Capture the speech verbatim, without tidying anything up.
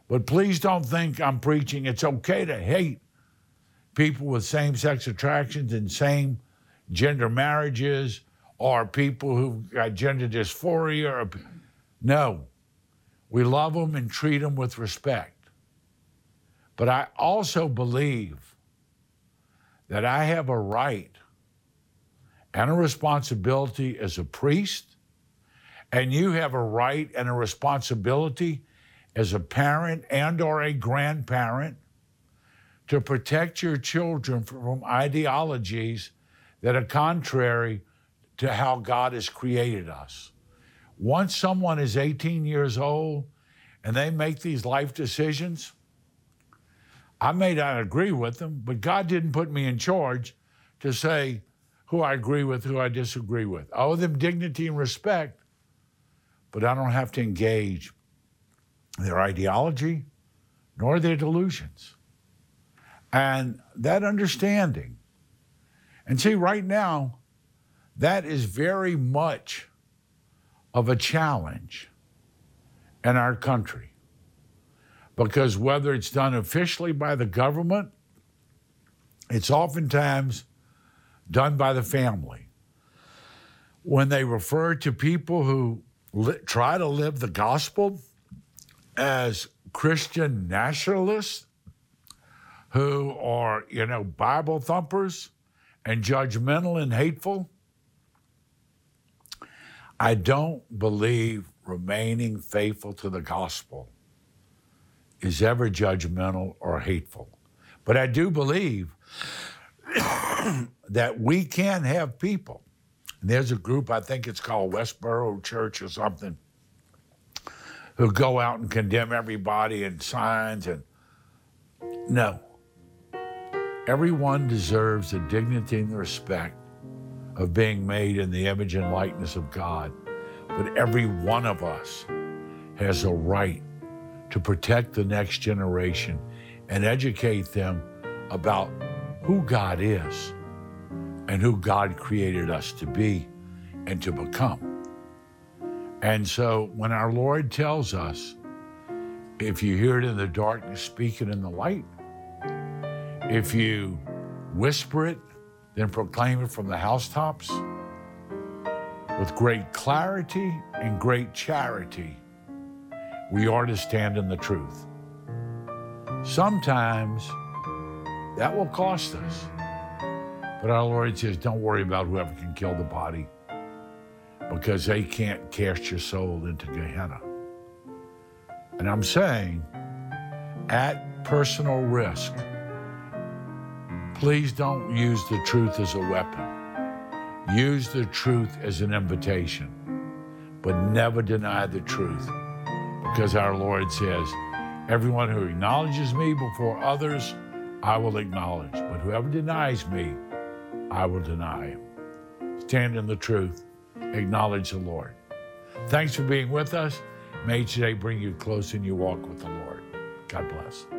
But please don't think I'm preaching it's okay to hate people with same-sex attractions and same-gender marriages or people who've got gender dysphoria. Or, no. We love them and treat them with respect. But I also believe that I have a right and a responsibility as a priest, and you have a right and a responsibility as a parent and or a grandparent to protect your children from ideologies that are contrary to how God has created us. Once someone is eighteen years old and they make these life decisions, I may not agree with them, but God didn't put me in charge to say who I agree with, who I disagree with. I owe them dignity and respect, but I don't have to engage their ideology nor their delusions. And that understanding. And see, right now, that is very much of a challenge in our country. Because whether it's done officially by the government, it's oftentimes done by the family. When they refer to people who li- try to live the gospel as Christian nationalists, who are, you know, Bible thumpers and judgmental and hateful, I don't believe remaining faithful to the gospel is ever judgmental or hateful. But I do believe that we can have people. And there's a group, I think it's called Westboro Church or something, who go out and condemn everybody and signs. And no. Everyone deserves the dignity and the respect of being made in the image and likeness of God. But every one of us has a right to protect the next generation and educate them about who God is and who God created us to be and to become. And so when our Lord tells us, if you hear it in the darkness, speak it in the light. If you whisper it, then proclaim it from the housetops. With great clarity and great charity, we are to stand in the truth. Sometimes that will cost us. But our Lord says, don't worry about whoever can kill the body, because they can't cast your soul into Gehenna. And I'm saying, at personal risk, please don't use the truth as a weapon. Use the truth as an invitation, but never deny the truth, because our Lord says, everyone who acknowledges me before others, I will acknowledge. But whoever denies me, I will deny him. Stand in the truth. Acknowledge the Lord. Thanks for being with us. May today bring you close in your walk with the Lord. God bless.